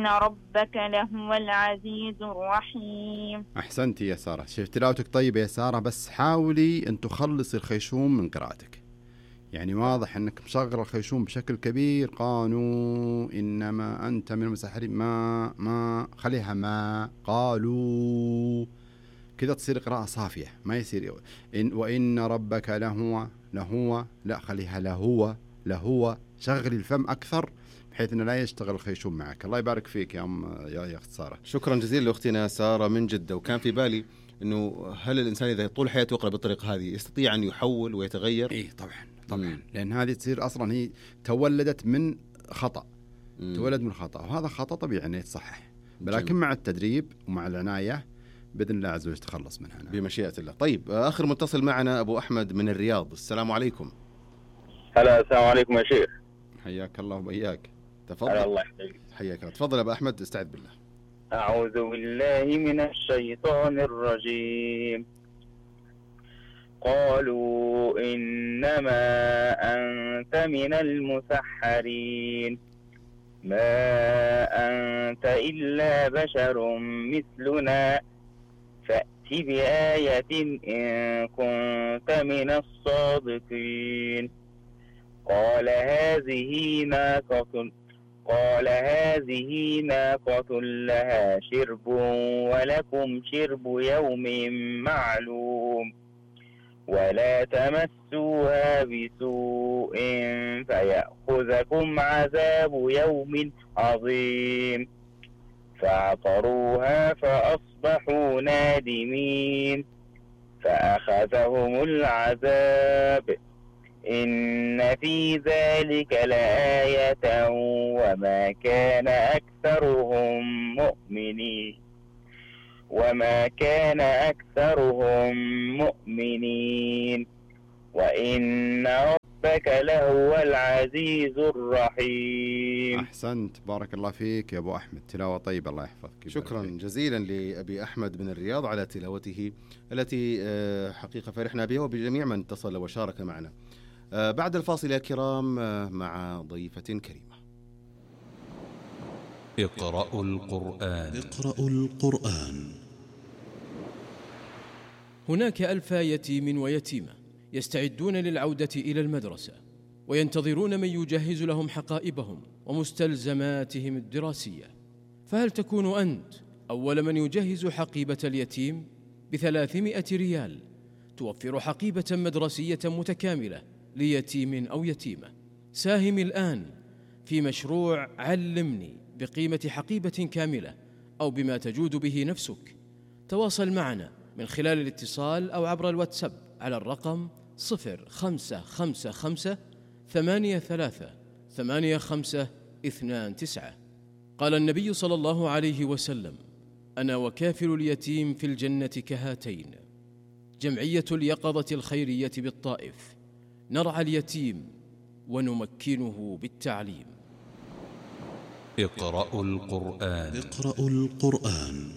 ربك لهو العزيز الرحيم. أحسنتي يا سارة، شوف تلاوتك طيبة يا سارة، بس حاولي أن تخلصي الخيشوم من قراءتك. يعني واضح أنك مشغل الخيشوم بشكل كبير. قالوا إنما أنت من المسحرين، ما خليها ما قالوا كذا، تصير قراءة صافية، ما يصير وإن ربك لهو لا، خليها لهو. شغلي الفم أكثر بحيث أنه لا يشتغل الخيشوم معك. الله يبارك فيك يا أخت سارة. شكرا جزيلا لأختنا سارة من جدة. وكان في بالي أنه هل الإنسان إذا طول حياته يقرأ بالطريقة هذه يستطيع أن يحول ويتغير؟ إيه طبعا. لأن هذه تصير أصلا هي تولدت من خطأ. تولد من خطأ، وهذا خطأ طبيعي أن يتصحح، ولكن مع التدريب ومع العناية بإذن الله عز وجل تخلص منها بمشيئة الله. طيب آخر متصل معنا أبو أحمد من الرياض. السلام عليكم. هلا، السلام عليكم يا شيخ. حياك الله وبياك. تفضل. الله يحييك. حياك الله. تفضل أبو أحمد، استعذ بالله. أعوذ بالله من الشيطان الرجيم. قالوا إنما أنت من المسحرين، ما أنت إلا بشر مثلنا، فأت بآية إن كنت من الصادقين. قال هذه ناقة لها شرب ولكم شرب يوم معلوم، ولا تمسوها بسوء فيأخذكم عذاب يوم عظيم. فعقروها فأصبحوا نادمين، فأخذهم العذاب. إن في ذلك لآية وما كان أكثرهم مؤمنين وإن ربك لهو العزيز الرحيم. أحسنت، بارك الله فيك يا أبو أحمد، تلاوة طيبة، الله يحفظك. شكرا جزيلا لأبي أحمد من الرياض على تلاوته التي حقيقة فرحنا بها وبجميع من اتصل وشارك معنا. بعد الفاصل يا كرام مع ضيفة كريمة. اقرأوا القرآن. هناك 1000 يتيم ويتيمة يستعدون للعودة إلى المدرسة، وينتظرون من يجهز لهم حقائبهم ومستلزماتهم الدراسية. فهل تكون أنت أول من يجهز حقيبة اليتيم؟ ب300 ريال توفر حقيبة مدرسية متكاملة ليتيم أو يتيمة. ساهم الآن في مشروع علمني بقيمة حقيبة كاملة أو بما تجود به نفسك. تواصل معنا من خلال الاتصال أو عبر الواتساب على الرقم 0555838529. قال النبي صلى الله عليه وسلم: أنا وكافل اليتيم في الجنة كهاتين. جمعية اليقظة الخيرية بالطائف، نرعى اليتيم ونمكنه بالتعليم. اقرأوا القرآن.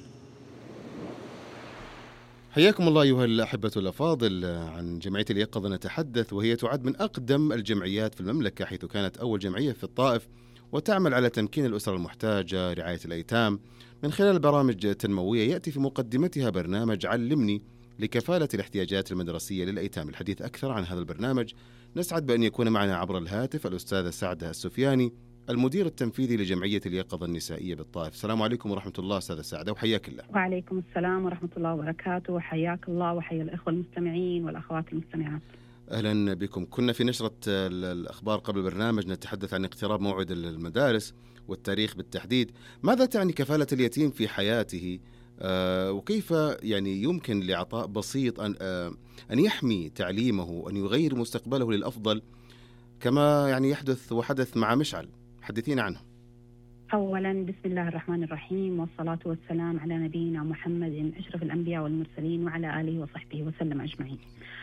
حياكم الله أيها الأحبة الأفاضل. عن جمعية اليقظة نتحدث، وهي تعد من أقدم الجمعيات في المملكة، حيث كانت أول جمعية في الطائف، وتعمل على تمكين الأسر المحتاجة، رعاية الأيتام، من خلال برامج تنموية يأتي في مقدمتها برنامج علمني لكفالة الاحتياجات المدرسية للأيتام. الحديث أكثر عن هذا البرنامج نسعد بأن يكون معنا عبر الهاتف الأستاذة سعدة السفياني، المدير التنفيذي لجمعية اليقظة النسائية بالطائف. السلام عليكم ورحمة الله أستاذة سعدة، وحياك الله. وعليكم السلام ورحمة الله وبركاته، وحياك الله وحيا الإخوة المستمعين والأخوات المستمعات. أهلا بكم. كنا في نشرة الأخبار قبل البرنامج نتحدث عن اقتراب موعد المدارس والتاريخ بالتحديد. ماذا تعني كفالة اليتيم في حياته؟ وكيف يعني يمكن لعطاء بسيط أن يحمي تعليمه وأن يغير مستقبله للأفضل، كما يعني يحدث وحدث مع مشعل؟ حدثينا عنه. أولا بسم الله الرحمن الرحيم، والصلاة والسلام على نبينا محمد أشرف الأنبياء والمرسلين وعلى آله وصحبه وسلم أجمعين.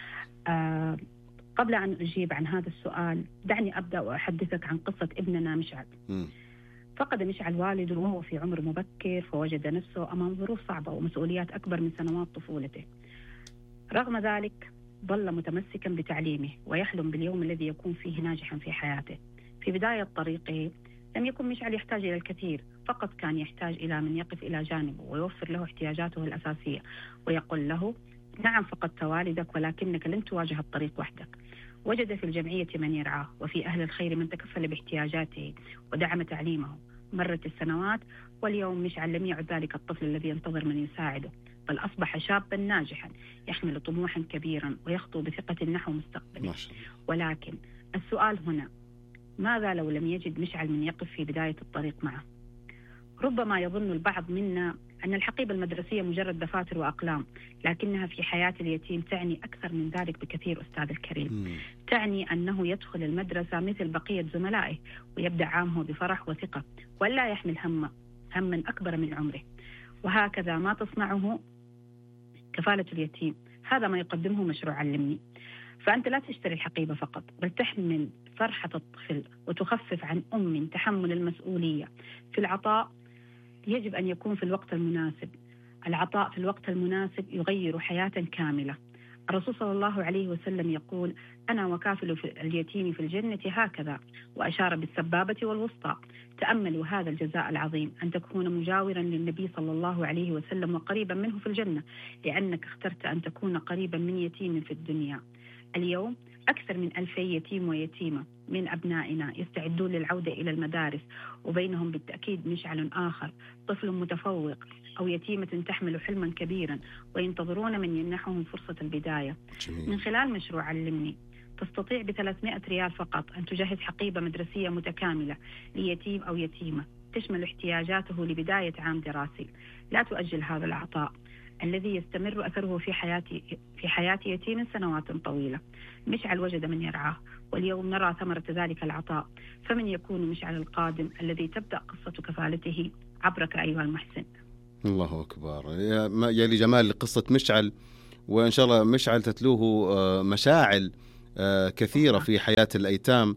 قبل أن أجيب عن هذا السؤال دعني أبدأ وأحدثك عن قصة ابننا مشعل. فقد مشعل والده وهو في عمر مبكر، فوجد نفسه أمام ظروف صعبة ومسؤوليات أكبر من سنوات طفولته. رغم ذلك ظل متمسكا بتعليمه ويحلم باليوم الذي يكون فيه ناجحا في حياته. في بداية طريقه لم يكن مشعل يحتاج إلى الكثير، فقط كان يحتاج إلى من يقف إلى جانبه ويوفر له احتياجاته الأساسية، ويقول له: نعم فقدت والدك ولكنك لن تواجه الطريق وحدك. وجد في الجمعية من يرعاه، وفي أهل الخير من تكفل باحتياجاته ودعم تعليمه. مرت السنوات واليوم مشعل لم يعد ذلك الطفل الذي ينتظر من يساعده، بل أصبح شابا ناجحا يحمل طموحا كبيرا ويخطو بثقة نحو مستقبله. ولكن السؤال هنا: ماذا لو لم يجد مشعل من يقف في بداية الطريق معه؟ ربما يظن البعض منا أن الحقيبة المدرسية مجرد دفاتر وأقلام، لكنها في حياة اليتيم تعني أكثر من ذلك بكثير أستاذ الكريم. تعني أنه يدخل المدرسة مثل بقية زملائه ويبدأ عامه بفرح وثقة، ولا يحمل هما أكبر من عمره. وهكذا ما تصنعه كفالة اليتيم، هذا ما يقدمه مشروع علمني. فأنت لا تشتري الحقيبة فقط، بل تحمل فرحة الطفل وتخفف عن أم تحمل المسؤولية. في العطاء يجب أن يكون في الوقت المناسب. العطاء في الوقت المناسب يغير حياة كاملة. الرسول صلى الله عليه وسلم يقول: أنا وكافل اليتيم في الجنة هكذا، وأشار بالسبابة والوسطى. تأملوا هذا الجزاء العظيم، أن تكون مجاورا للنبي صلى الله عليه وسلم وقريبا منه في الجنة، لأنك اخترت أن تكون قريبا من يتيم في الدنيا. اليوم أكثر من 2000 يتيم ويتيمة من أبنائنا يستعدون للعودة إلى المدارس، وبينهم بالتأكيد مشعل آخر، طفل متفوق أو يتيمة تحمل حلما كبيرا وينتظرون من يمنحهم فرصة البداية. من خلال مشروع علمني تستطيع ب300 ريال فقط أن تجهز حقيبة مدرسية متكاملة ليتيم أو يتيمة تشمل احتياجاته لبداية عام دراسي. لا تؤجل هذا العطاء الذي يستمر أثره في حياة يتيم سنوات طويلة. مشعل وجد من يرعاه، واليوم نرى ثمرة ذلك العطاء. فمن يكون مشعل القادم الذي تبدأ قصة كفالته عبرك أيها المحسن؟ الله أكبر، يا لجمال قصة مشعل، وإن شاء الله مشعل تتلوه مشاعل كثيرة في حياة الأيتام،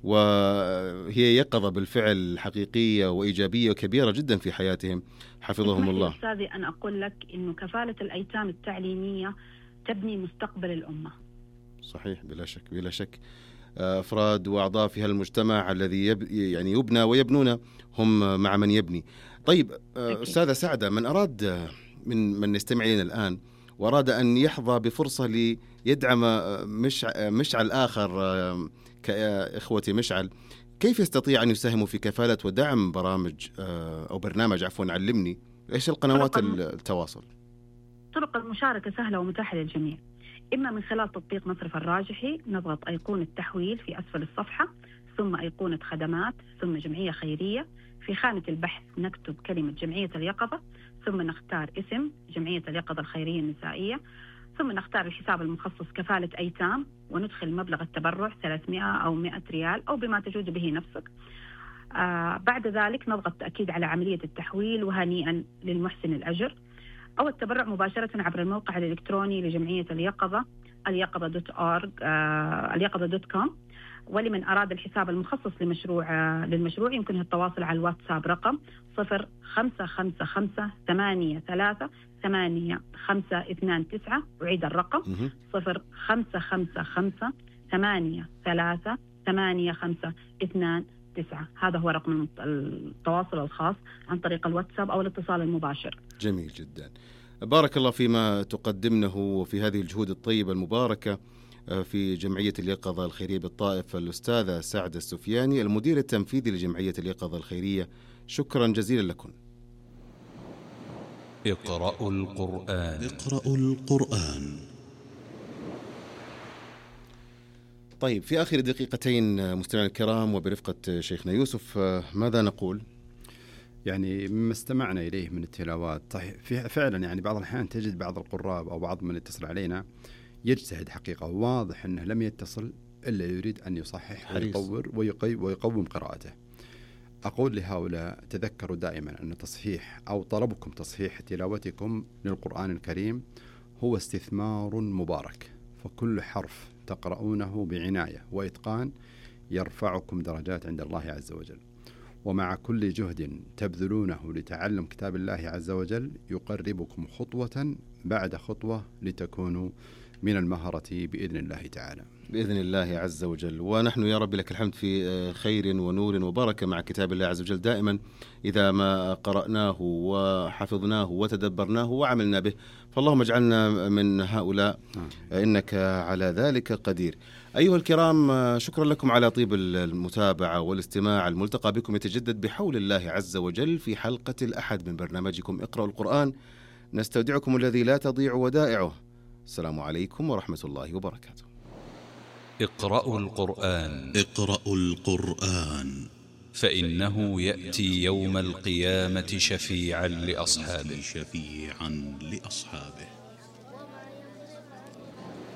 وهي يقظة بالفعل حقيقية وإيجابية وكبيرة جدا في حياتهم، حفظهم الله. أستاذي أن أقول لك إنه كفالة الأيتام التعليمية تبني مستقبل الأمة. صحيح، بلا شك بلا شك. أفراد وأعضاء في هالمجتمع الذي يعني يبنى ويبنون هم مع من يبني. طيب أستاذة سعدة، من أراد من يستمع لنا الآن وأراد أن يحظى بفرصة ليدعم مشعل آخر كإخوة مشعل، كيف يستطيع أن يساهم في كفالة ودعم برنامج علمني؟ إيش القنوات التواصل؟ طرق المشاركة سهلة ومتاحة للجميع، إما من خلال تطبيق مصرف الراجحي، نضغط أيقونة التحويل في أسفل الصفحة، ثم أيقونة خدمات، ثم جمعية خيرية. في خانة البحث نكتب كلمة جمعية اليقظة، ثم نختار اسم جمعية اليقظة الخيرية النسائية، ثم نختار الحساب المخصص كفالة أيتام، وندخل مبلغ التبرع 300 أو 100 ريال أو بما تجود به نفسك. بعد ذلك نضغط تأكيد على عملية التحويل، وهنيئا للمحسن الأجر، أو التبرع مباشرة عبر الموقع الإلكتروني لجمعية اليقظة اليقظة.com. ولمن أراد الحساب المخصص للمشروع يمكنه التواصل على الواتساب رقم 0555888529. أعيد الرقم 0555888529. هذا هو رقم التواصل الخاص عن طريق الواتساب أو الاتصال المباشر. جميل جدا، بارك الله فيما تقدمنه وفي هذه الجهود الطيبة المباركة في جمعية اليقظة الخيرية بالطائف. الأستاذة سعدة السفياني، المدير التنفيذي لجمعية اليقظة الخيرية، شكرا جزيلا لكم. اقرأوا القرآن. طيب، في آخر دقيقتين مستمعينا الكرام وبرفقة شيخنا يوسف، ماذا نقول؟ يعني مما استمعنا إليه من التلاوات، صحيح فعلا يعني بعض الأحيان تجد بعض القراء أو بعض من يتصل علينا يجتهد حقيقة، واضح أنه لم يتصل إلا يريد أن يصحح ويطور ويقوم قراءته. أقول لهؤلاء تذكروا دائما أن تصحيح أو طلبكم تصحيح تلاوتكم للقرآن الكريم هو استثمار مبارك، فكل حرف تقرؤونه بعناية وإتقان يرفعكم درجات عند الله عز وجل، ومع كل جهد تبذلونه لتعلم كتاب الله عز وجل يقربكم خطوة بعد خطوة لتكونوا من المهرة بإذن الله تعالى. بإذن الله عز وجل. ونحن يا رب لك الحمد في خير ونور وبركة مع كتاب الله عز وجل دائما، إذا ما قرأناه وحفظناه وتدبرناه وعملنا به، فاللهم اجعلنا من هؤلاء إنك على ذلك قدير. أيها الكرام، شكرا لكم على طيب المتابعة والاستماع. الملتقى بكم يتجدد بحول الله عز وجل في حلقة الأحد من برنامجكم اقرأوا القرآن. نستودعكم الذي لا تضيع ودائعه. السلام عليكم ورحمة الله وبركاته. اقرأوا القرآن. اقرأوا القرآن فإنه يأتي يوم القيامة شفيعا لأصحابه.